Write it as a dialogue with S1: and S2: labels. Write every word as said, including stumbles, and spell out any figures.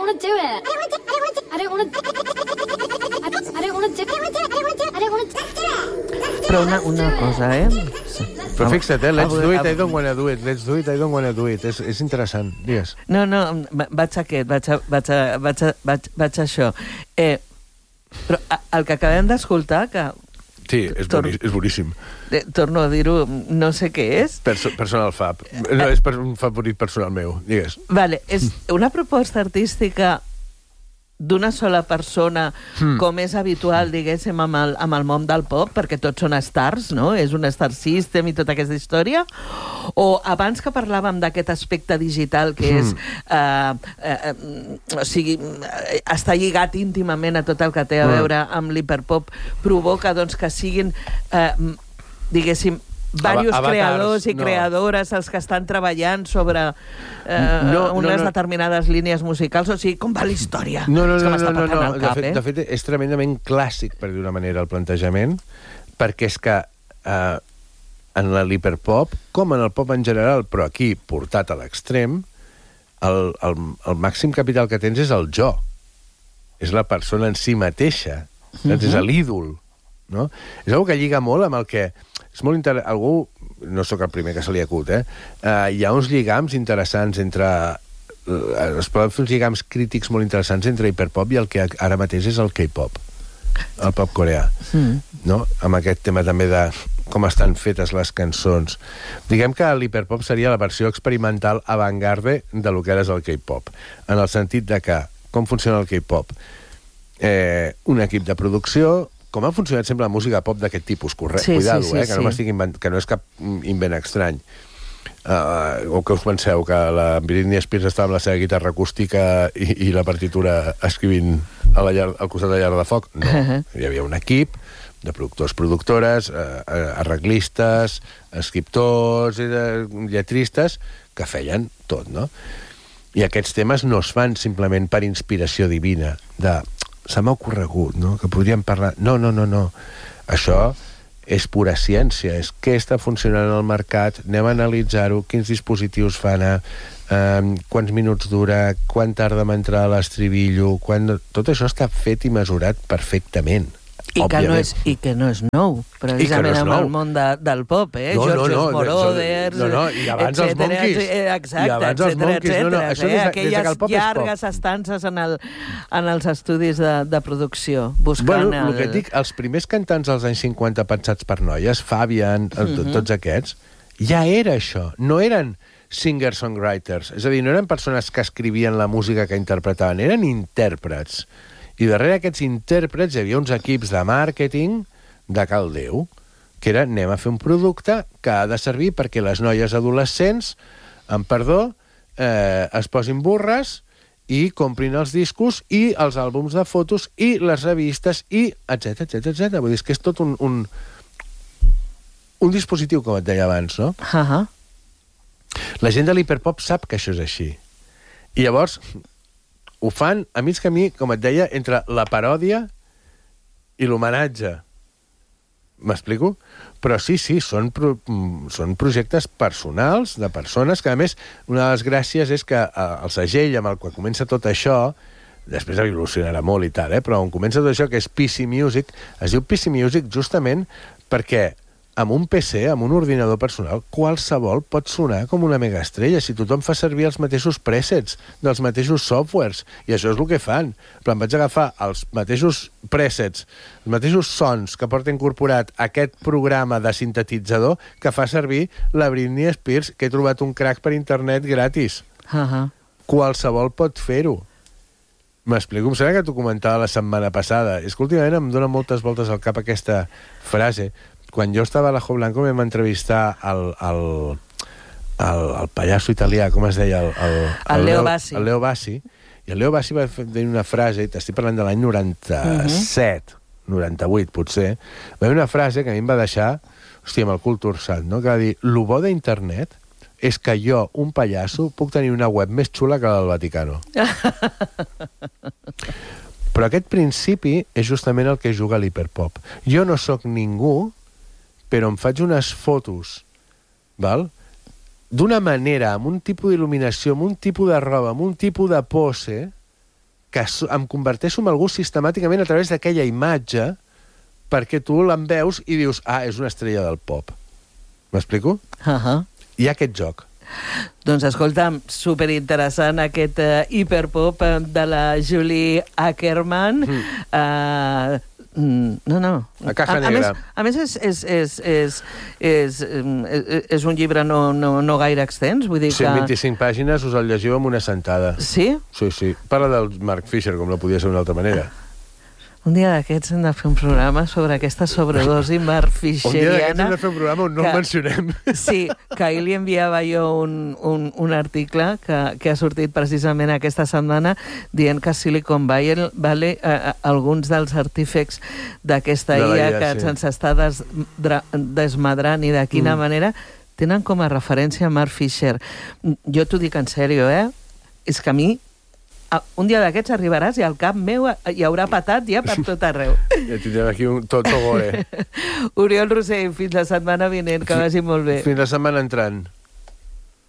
S1: want to do it. I don't want to. I don't want to do it. I don't want to.
S2: Però una, una cosa, eh?
S3: Però fixa't, eh? Let's
S2: Avui-
S3: do it,
S2: avui-
S3: I don't wanna do it. Let's do it, I don't wanna do it. És, és interessant, digues.
S2: No, no, va- vaig a aquest, vaig a, vaig a, vaig a, vaig, vaig a això. Eh, però a- el que acabem d'escoltar, que
S3: Sí, és,
S2: Tor-
S3: boni, és boníssim.
S2: eh, torno a dir-ho, no sé què és.
S3: Perso personal fab. No, és per un favorit personal meu, digues.
S2: Vale, és una proposta artística d'una sola persona,
S3: Hmm.
S2: com és habitual, diguéssim, amb el, amb el món del pop, perquè tots són stars, no? És un star system i tota aquesta història? O abans que parlàvem d'aquest aspecte digital que és... Eh, eh, o sigui, eh, està lligat íntimament a tot el que té a veure amb l'hiperpop, provoca, doncs, que siguin, eh, diguéssim, diversos
S3: Avatars,
S2: creadors i
S3: no.
S2: creadores els que estan treballant sobre eh,
S3: No, no,
S2: unes
S3: no.
S2: determinades línies musicals, o sigui, com va la història?
S3: No, no,
S2: És que
S3: no,
S2: m'està
S3: no, no,
S2: patant
S3: no.
S2: el
S3: De,
S2: cap,
S3: fet,
S2: eh?
S3: de fet, és tremendament clàssic, per dir una manera, el plantejament, perquè és que eh, en l'hiperpop, com en el pop en general, però aquí portat a l'extrem, el, el, el màxim capital que tens és el jo. És la persona en si mateixa. Uh -huh. És l'ídol. No? És una que lliga molt amb el que... És molt inter... Algú, no sóc el primer que se li acut, eh? Uh, hi ha uns lligams interessants entre... Uh, es poden fer uns lligams crítics molt interessants entre hiperpop i el que ara mateix és el K-pop, el pop coreà. Mm. No? Amb aquest tema també de com estan fetes les cançons. Diguem que l'hiperpop seria la versió experimental avant-garde de lo que ara és el K-pop, en el sentit de que com funciona el K-pop? Eh, un equip de producció, com ha funcionat sempre la música pop d'aquest tipus, correcte,
S2: Sí,
S3: cuidado,
S2: sí, sí,
S3: eh, que,
S2: sí.
S3: no m'estic invent, que no és cap invent estrany. Uh, o que us penseu que la Britney Spears estava amb la seva guitarra acústica i, i la partitura escrivint a la llar, al costat de la llar de foc? No. Uh -huh. Hi havia un equip de productors, productores, eh, arreglistes, escriptors i de lletristes que feien tot, no? I aquests temes no es fan simplement per inspiració divina, de se m'ha ocorregut, no?, que podríem parlar... No, no, no, no. Això és pura ciència, és què està funcionant al mercat, anem a analitzar-ho, quins dispositius fan, eh, quants minuts dura, quan tarda en entrar a l'estribillo, quan... Tot això està fet i mesurat perfectament.
S2: I que, no és, I que no és nou, precisament
S3: no
S2: amb
S3: nou.
S2: el món de, del pop, eh?
S3: No,
S2: George
S3: no, no,
S2: Moroder,
S3: no, no, i abans els
S2: etcètera,
S3: Monkeys.
S2: etcètera, Exacte,
S3: I abans els
S2: etcètera,
S3: Monkeys, no, no,
S2: etcètera,
S3: això
S2: eh?
S3: des de- des de
S2: Aquelles
S3: que el pop és pop.
S2: llargues estances en, el, en els estudis de, de producció, buscant
S3: Bueno, el que et dic, els primers cantants dels anys cinquanta pensats per noies, Fabian, uh -huh. tots aquests, ja era això. No eren singer-songwriters. És a dir, no eren persones que escrivien la música que interpretaven, eren intèrprets. I darrere aquests intèrprets hi havia uns equips de màrqueting de cal Déu, que era, anem a fer un producte que ha de servir perquè les noies adolescents, amb perdó, eh, es posin burres i comprin els discos i els àlbums de fotos i les revistes i etcètera, etcètera, etcètera. Vull dir, és que és tot un, un, un dispositiu, com et deia abans, no?
S2: Uh -huh.
S3: La gent de l'hiperpop sap que això és així. I llavors ho fan a mig camí, com et deia, entre la paròdia i l'homenatge. M'explico? Però sí, sí, són, pro, són projectes personals, de persones que, a més, una de les gràcies és que el segell amb el que comença tot això, després evolucionarà molt i tal, eh? Però on comença tot això, que és P C Music, es diu P C Music justament perquè amb un P C, amb un ordinador personal, qualsevol pot sonar com una megaestrella si tothom fa servir els mateixos presets dels mateixos softwares, i això és el que fan. Però em vaig agafar els mateixos presets, els mateixos sons que porta incorporat aquest programa de sintetitzador que fa servir la Britney Spears, que he trobat un crack per internet gratis.
S2: Uh -huh.
S3: Qualsevol pot fer-ho. M'explico, em sembla que t'ho comentava la setmana passada. És que últimament em dona moltes voltes al cap aquesta frase. Quan jo estava a l'Ajo Blanco vam entrevistar el, el, el, el pallasso italià, com es deia? El, el,
S2: el, el Leo Bassi.
S3: El Leo Bassi. I el Leo Bassi va dir una frase, t'estic parlant de l'any noranta-set, uh -huh. noranta-vuit potser, va dir una frase que a mi em va deixar, hòstia, amb el cul torçat, no? Que va dir, lo bo d'internet és que jo, un pallasso, puc tenir una web més xula que la del Vaticano. Però aquest principi és justament el que juga l'hiperpop. Jo no sóc ningú, però em faig unes fotos, val? D'una manera, amb un tipus d'il·luminació, amb un tipus de roba, amb un tipus de pose, que em converteixo en algú sistemàticament a través d'aquella imatge perquè tu l'en veus i dius, ah, és una estrella del pop. M'explico?
S2: Uh -huh.
S3: Hi ha aquest joc.
S2: Doncs escolta'm, superinteressant aquest uh, hiperpop de la Julie Ackerman. Mm. Uh, no, no.
S3: A caja
S2: a,
S3: negra.
S2: A més, a més és, és, és, és, és, és, és un llibre no, no, no gaire extens, vull dir que...
S3: cent vint-i-cinc pàgines us el llegiu amb una sentada.
S2: Sí?
S3: Sí, sí. Parla del Mark Fisher, com no podia ser d'una altra manera.
S2: Un dia d'aquests hem de fer un programa sobre aquesta sobredosi marfisheriana.
S3: Un dia d'aquests hem de fer un programa on no
S2: que,
S3: el mencionem.
S2: Sí, que ahir li enviava jo un, un, un article que, que ha sortit precisament aquesta setmana dient que Silicon Valley, Valley eh, alguns dels artífecs d'aquesta
S3: De la
S2: I A
S3: I A,
S2: que
S3: sí.
S2: se'ns està des, desmadrant i de quina mm. manera tenen com a referència Mark Fisher. Jo t'ho dic en sèrio, eh? És que a mi un dia d'aquests arribaràs i al cap meu hi haurà patat ja per tot arreu.
S3: Ja tindrem aquí un tot gore.
S2: Oriol Rossell, fins la setmana vinent, que vagi molt bé.
S3: Fins la setmana entrant.